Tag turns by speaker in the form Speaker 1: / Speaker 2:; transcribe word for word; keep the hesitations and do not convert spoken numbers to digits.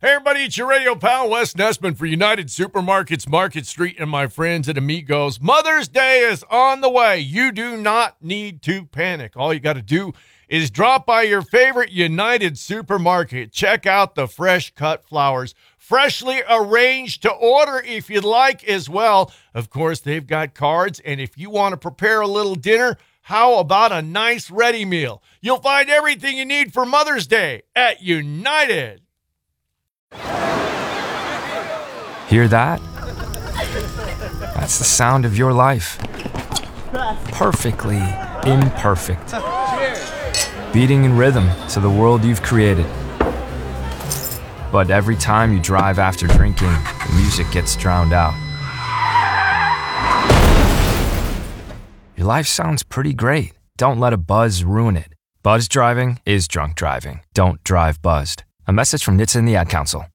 Speaker 1: Hey, everybody, it's your radio pal, Wes Nessman for United Supermarkets, Market Street, and my friends at Amigos. Mother's Day is on the way. You do not need to panic. All you got to do is drop by your favorite United Supermarket. Check out the fresh cut flowers, freshly arranged to order if you'd like as well. Of course, they've got cards, and if you want to prepare a little dinner, how about a nice ready meal? You'll find everything you need for Mother's Day at United.
Speaker 2: Hear that? That's the sound of your life. Perfectly imperfect. Beating in rhythm to the world you've created. But every time you drive after drinking, the music gets drowned out. Your life sounds pretty great. Don't let a buzz ruin it. Buzz driving is drunk driving. Don't drive buzzed. A message from N H T S A and the Ad Council.